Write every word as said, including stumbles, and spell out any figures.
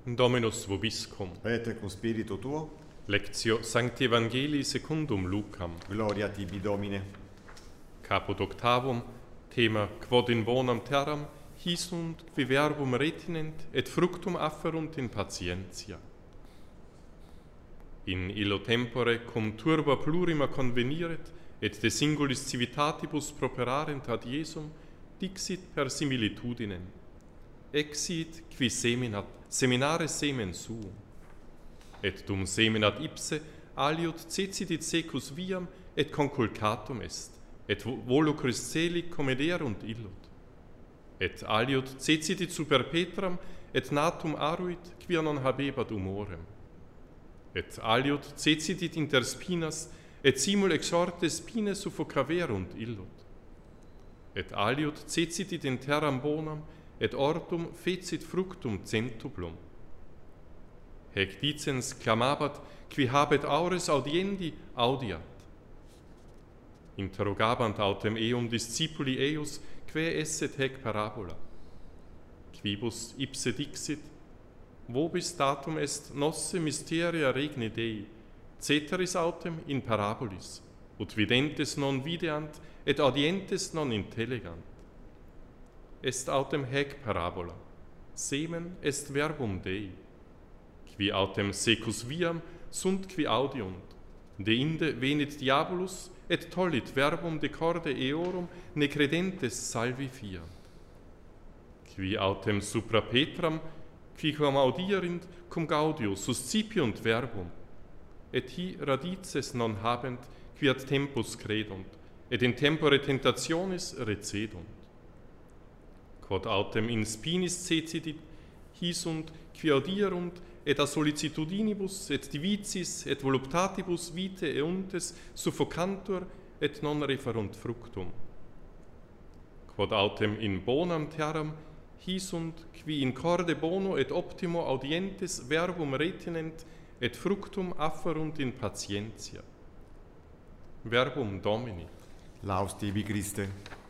Dominus vobiscum. Et cum spiritu tuo, Lectio Sancti Evangelii secundum Lucam. gloria tibi Domine. Caput octavum, thema quod in bonam terram, his und qui verbum retinent, et fructum afferunt in patientia. In illo tempore cum turba plurima conveniret, et de singulis civitatibus properarent ad Iesum, dixit per similitudinem. Exit qui seminat, seminare semen suum. Et dum seminat ipse, aliud cecidit secus viam, et conculcatum est, et volucris celi comederunt illud. Et aliud cecidit super Petram, et natum aruit, quia non habebat humorem. Et aliud cecidit inter spinas, et simul exorte spine suffocaverunt illud. Et aliud cecidit in terram bonam, et ortum fecit fructum centuplum. Hec dicens clamabat, qui habet aures audiendi, audiat. Interrogabant autem eum discipuli eius, quae esset hec parabola. Quibus ipse dixit, vobis datum est nosse mysteria regni Dei, ceteris autem in parabolis, ut videntes non videant, et audientes non intellegant. Est autem hec parabola, semen est verbum Dei, qui autem secus viam sunt qui audiunt, deinde venit diabolus, et tollit verbum de corde eorum, ne credentes salvi fiant. Qui autem supra Petram, qui quam audierint, cum gaudio suscipiunt verbum, et hi radices non habent, qui ad tempus credunt, et in tempore tentationis recedunt. Quod autem in spinis cecidit, hi sunt qui audierunt, et a sollicitudinibus, et divicis, et voluptatibus vitae euntes suffocantur, et non referunt fructum. Quod autem in bonam terram, hi sunt qui in corde bono et optimo audientes verbum retinent, et fructum afferunt in patientia. Verbum Domini. Laus tibi Christe.